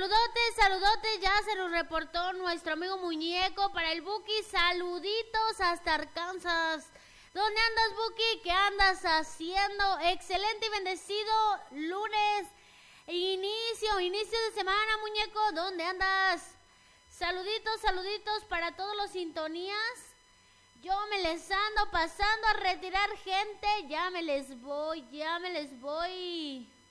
Saludotes, ya se nos reportó nuestro amigo Muñeco para el Buki. Saluditos hasta Arkansas. ¿Dónde andas, Buki? ¿Qué andas haciendo? Excelente y bendecido lunes. Inicio de semana, Muñeco. ¿Dónde andas? Saluditos para todos los sintonías. Yo me les ando pasando a retirar gente. Ya me les voy.